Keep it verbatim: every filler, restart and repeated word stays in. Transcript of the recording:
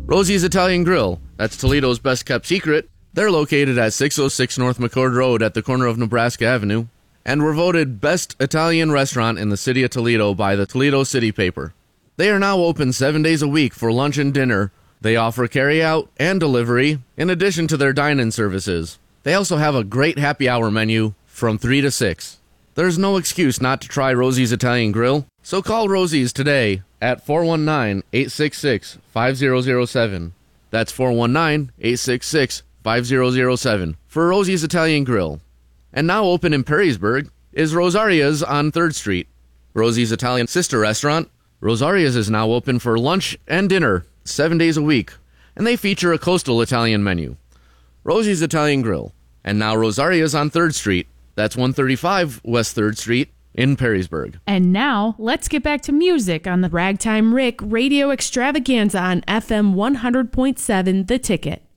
Rosie's Italian Grill, that's Toledo's best kept secret. They're located at six oh six North McCord Road at the corner of Nebraska Avenue, and were voted Best Italian Restaurant in the city of Toledo by the Toledo City Paper. They are now open seven days a week for lunch and dinner. They offer carry-out and delivery, in addition to their dine-in services. They also have a great happy hour menu from three to six. There's no excuse not to try Rosie's Italian Grill, so call Rosie's today at four one nine, eight six six, five zero zero seven. That's four one nine, eight six six, five zero zero seven for Rosie's Italian Grill. And now open in Perrysburg is Rosaria's on third Street. Rosie's Italian sister restaurant, Rosaria's, is now open for lunch and dinner seven days a week, and they feature a coastal Italian menu. Rosie's Italian Grill, and now Rosaria's on third Street. That's one thirty-five West third Street in Perrysburg. And now, let's get back to music on the Ragtime Rick Radio Extravaganza on F M one hundred point seven The Ticket.